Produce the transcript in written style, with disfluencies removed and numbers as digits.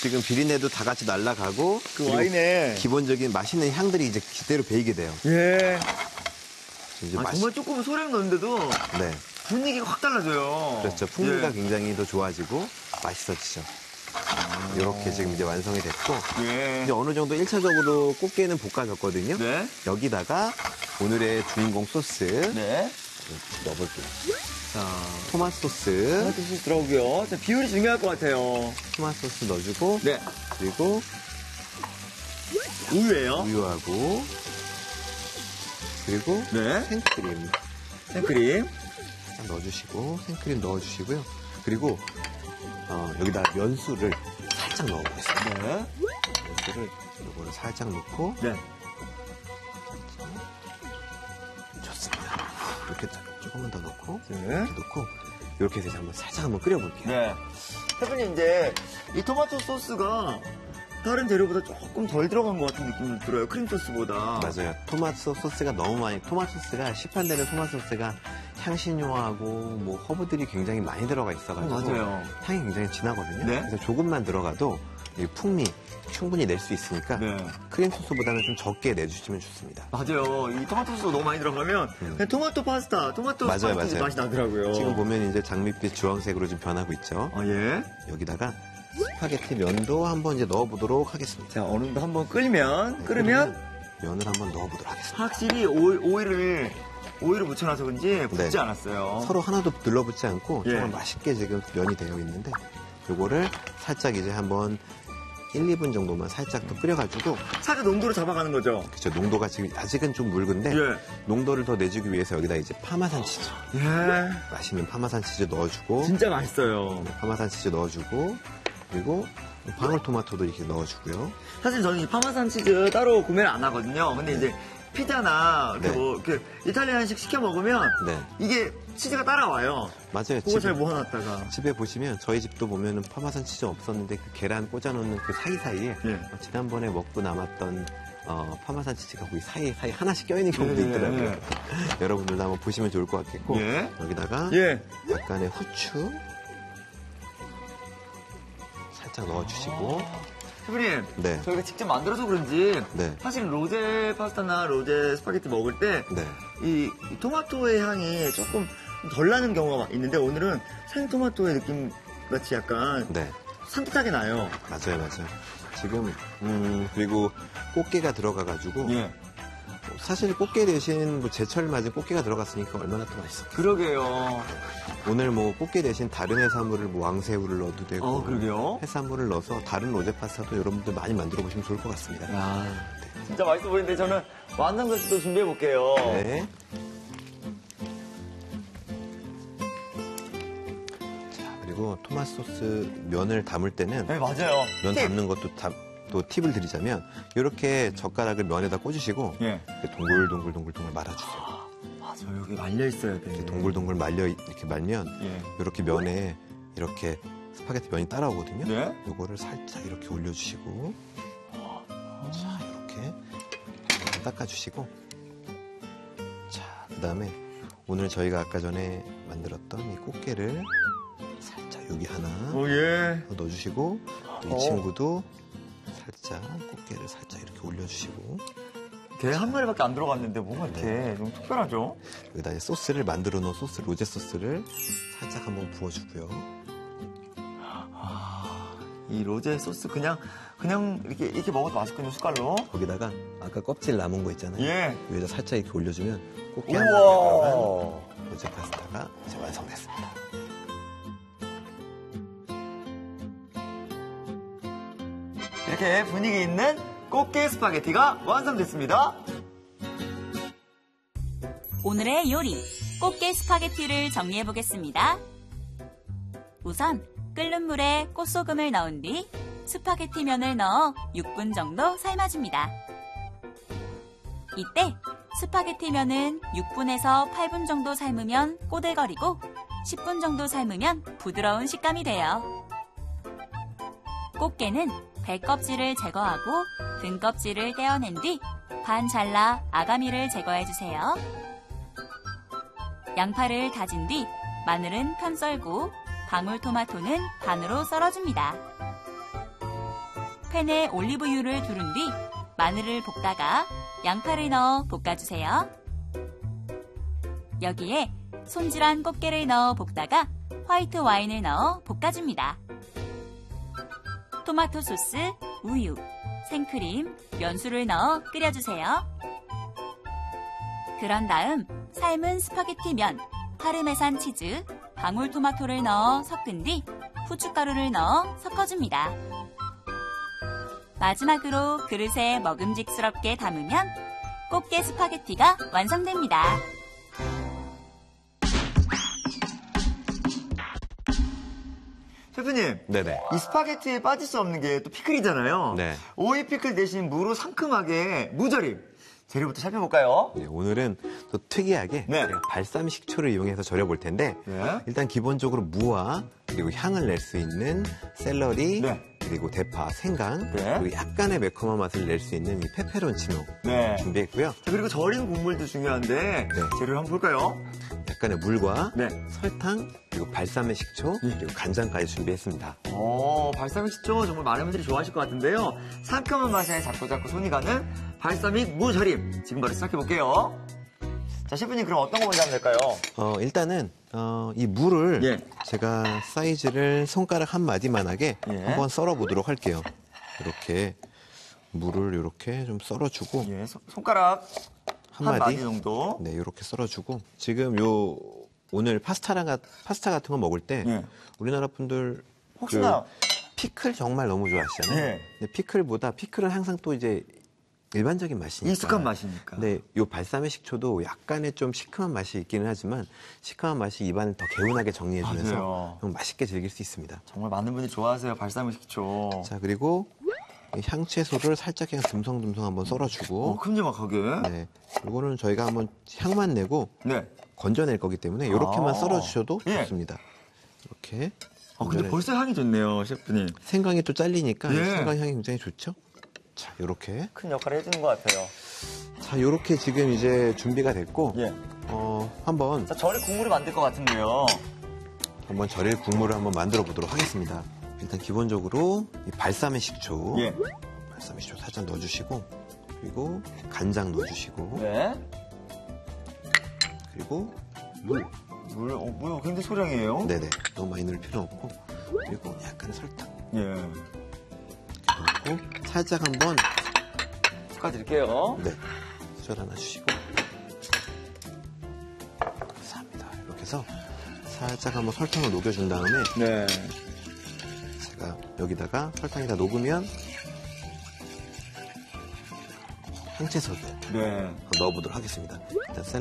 지금 비린내도 다 같이 날아가고 그 와인에 기본적인 맛있는 향들이 이제 그대로 배이게 돼요. 예. 이제 정말 조금 소량 넣는데도 네. 분위기가 확 달라져요. 그렇죠. 풍미가 예. 굉장히 더 좋아지고 맛있어지죠. 이렇게 지금 이제 완성이 됐고 예. 이제 어느 정도 1차적으로 꽃게는 볶아졌거든요. 네. 여기다가 오늘의 주인공 소스 네. 넣어볼게요. 자, 토마토 소스, 토마토 소스 들어오고요. 자, 비율이 중요할 것 같아요. 토마토 소스 넣어주고 네. 그리고 우유예요. 우유하고 그리고 네. 생크림 생크림. 딱 넣어주시고 생크림 넣어주시고요. 그리고 여기다 면수를 살짝 넣어보겠습니다. 네. 면수를 이거를 살짝 넣고 네. 좋습니다. 이렇게 조금만 더 넣고 네. 이렇게 넣고 이렇게 해서 한번 살짝 한번 끓여볼게요. 네. 셰프님, 이제 이 토마토 소스가 다른 재료보다 조금 덜 들어간 것 같은 느낌이 들어요. 크림 소스보다. 맞아요. 토마토 소스가 너무 많이, 토마토 소스가 시판되는 토마토 소스가 향신료하고 뭐 허브들이 굉장히 많이 들어가 있어가지고 맞아요. 향이 굉장히 진하거든요. 네. 그래서 조금만 들어가도 이 풍미 충분히 낼 수 있으니까 네. 크림 소스보다는 좀 적게 내주시면 좋습니다. 맞아요. 이 토마토 소스가 너무 많이 들어가면 그냥 토마토 파스타, 토마토 맞아요, 스파게티 맞아요. 맛이 나더라고요. 지금 보면 이제 장밋빛 주황색으로 좀 변하고 있죠. 예. 여기다가 스파게티 면도 한번 이제 넣어보도록 하겠습니다. 자, 어느 정도 한번 끓으면 면을 한번 넣어보도록 하겠습니다. 확실히 오일을 묻혀놔서 그런지 붙지 네. 않았어요. 서로 하나도 눌러붙지 않고 예. 정말 맛있게 지금 면이 되어 있는데 요거를 살짝 이제 한번 1, 2분 정도만 살짝 더 끓여가지고 살짝 농도를 잡아가는 거죠. 그쵸, 농도가 지금 아직은 좀 묽은데 예. 농도를 더 내주기 위해서 여기다 이제 파마산 치즈 예. 맛있는 파마산 치즈 넣어주고 진짜 맛있어요. 파마산 치즈 넣어주고 그리고 방울토마토도 이렇게 넣어주고요. 사실 저는 이 파마산 치즈 따로 구매를 안 하거든요. 근데 이제 피자나 이렇게 네. 뭐 이렇게 이탈리안식 시켜 먹으면 네. 이게 치즈가 따라와요. 맞아요. 그거 잘 모아놨다가. 집에 보시면 저희 집도 보면은 파마산 치즈 없었는데 그 계란 꽂아놓는 그 사이사이에 예. 지난번에 먹고 남았던 파마산 치즈가 거기 사이사이 하나씩 껴있는 경우도 있더라고요. 예. 여러분들도 한번 보시면 좋을 것 같겠고 예. 여기다가 예. 약간의 후추 살짝 넣어주시고 셰프님, 네. 저희가 직접 만들어서 그런지 네. 사실 로제 파스타나 로제 스파게티 먹을 때 네. 이 토마토의 향이 조금 덜 나는 경우가 있는데 오늘은 생토마토의 느낌 같이 약간 네. 산뜻하게 나요. 맞아요. 지금 그리고 꽃게가 들어가가지고 예. 사실 꽃게 대신 뭐 제철 맞은 꽃게가 들어갔으니까 얼마나 또 맛있어. 그러게요. 오늘 뭐 꽃게 대신 다른 해산물을 뭐 왕새우를 넣어도 되고 그러게요. 해산물을 넣어서 다른 로제 파스타도 여러분들 많이 만들어 보시면 좋을 것 같습니다. 야, 진짜 맛있어 보이는데 저는 완성도시도 준비해 볼게요. 네. 자, 그리고 토마토 소스 면을 담을 때는 네, 맞아요. 면 팁. 담는 것도 또 팁을 드리자면 이렇게 젓가락을 면에다 꽂으시고 예. 이렇게 동글동글 말아주세요. 맞아, 여기 말려 있어야 돼. 동글동글 이렇게 말면 예. 이렇게 면에 이렇게 스파게티 면이 따라오거든요. 네. 요거를 살짝 이렇게 올려주시고 자 이렇게 닦아주시고 자 그다음에 오늘 저희가 아까 전에 만들었던 이 꽃게를 살짝 여기 하나 예. 넣어주시고 또 이 친구도 살짝 꽃게를 살짝 이렇게 올려주시고 게 한 마리밖에 안 들어갔는데 뭔가 이렇게 좀 특별하죠? 여기다 이제 소스를 만들어 놓은 로제 소스를 살짝 한번 부어주고요. 이 로제 소스 그냥 이렇게 먹어도 맛있거든요, 숟갈로. 거기다가 아까 껍질 남은 거 있잖아요. 예. 여기다 살짝 이렇게 올려주면 꽃게 우와. 하나 들어간 로제 파스타가 이제 완성됐습니다. 이렇게 분위기 있는 꽃게 스파게티가 완성됐습니다. 오늘의 요리, 꽃게 스파게티를 정리해 보겠습니다. 우선 끓는 물에 꽃소금을 넣은 뒤 스파게티 면을 넣어 6분 정도 삶아줍니다. 이때 스파게티 면은 6분에서 8분 정도 삶으면 꼬들거리고 10분 정도 삶으면 부드러운 식감이 돼요. 꽃게는 배껍질을 제거하고 등껍질을 떼어낸 뒤 반 잘라 아가미를 제거해주세요. 양파를 다진 뒤 마늘은 편 썰고 방울토마토는 반으로 썰어줍니다. 팬에 올리브유를 두른 뒤 마늘을 볶다가 양파를 넣어 볶아주세요. 여기에 손질한 꽃게를 넣어 볶다가 화이트 와인을 넣어 볶아줍니다. 토마토 소스, 우유, 생크림, 면수를 넣어 끓여주세요. 그런 다음 삶은 스파게티 면, 파르메산 치즈, 방울토마토를 넣어 섞은 뒤 후춧가루를 넣어 섞어줍니다. 마지막으로 그릇에 먹음직스럽게 담으면 꽃게 스파게티가 완성됩니다. 셰프님, 네네. 이 스파게티에 빠질 수 없는 게 또 피클이잖아요. 네. 오이 피클 대신 무로 상큼하게 무절임. 재료부터 살펴볼까요? 네, 오늘은 또 특이하게 네. 제가 발사믹 식초를 이용해서 절여볼 텐데 네. 일단 기본적으로 무와 그리고 향을 낼 수 있는 샐러리 네. 그리고 대파, 생강 네. 그리고 약간의 매콤한 맛을 낼 수 있는 이 페페론치노 네. 준비했고요. 자, 그리고 절인 국물도 중요한데 네. 재료를 한번 볼까요? 약간의 물과 네. 설탕 그리고 발사믹 식초 그리고 간장까지 준비했습니다. 발사믹 식초 정말 많은 분들이 좋아하실 것 같은데요. 상큼한 맛에 자꾸자꾸 손이 가는 발사믹 무절임. 지금 바로 시작해볼게요. 자, 셰프님 그럼 어떤 거 먼저 하면 될까요? 일단은 이 무를 예. 제가 사이즈를 손가락 한 마디만하게 예. 한번 썰어보도록 할게요. 이렇게 물을 이렇게 좀 썰어주고 예, 손가락 한 한 마디 마디 정도. 네, 이렇게 썰어주고 지금 오늘 파스타 같은 거 먹을 때 예. 우리나라 분들 혹시나 피클 정말 너무 좋아하시잖아요. 예. 근데 피클은 항상 또 이제 일반적인 맛이니까. 익숙한 맛이니까. 근데 요 발사믹 식초도 약간의 좀 시큼한 맛이 있기는 하지만 시큼한 맛이 입안을 더 개운하게 정리해주면서 맞아요. 좀 맛있게 즐길 수 있습니다. 정말 많은 분들이 좋아하세요. 발사믹 식초. 자, 그리고 이 향채소를 살짝 그냥 듬성듬성 한번 썰어주고 큼지막하게. 네, 요거는 저희가 한번 향만 내고 네. 건져낼 거기 때문에 이렇게만 썰어주셔도 예. 좋습니다. 이렇게. 근데 건져낼- 벌써 향이 좋네요, 셰프님. 생강이 또 잘리니까 예. 생강 향이 굉장히 좋죠. 자, 요렇게. 큰 역할을 해주는 것 같아요. 자, 요렇게 지금 이제 준비가 됐고, 예. 한번 자, 절인 국물을 만들 것 같은데요. 절일 국물을 한번 만들어 보도록 하겠습니다. 일단 기본적으로 이 발사믹 식초, 예. 발사믹 식초 살짝 넣어주시고, 그리고 간장 넣어주시고, 네. 그리고 물. 물 굉장히 소량이에요. 네네. 너무 많이 넣을 필요 없고, 그리고 약간의 설탕 예. 넣고 살짝 한번 볶아드릴게요. 네, 수저 하나 주시고 감사합니다. 이렇게 해서 살짝 한번 설탕을 녹여준 다음에 네. 제가 여기다가 설탕이 다 녹으면 향채소를 네. 넣어보도록 하겠습니다. 일단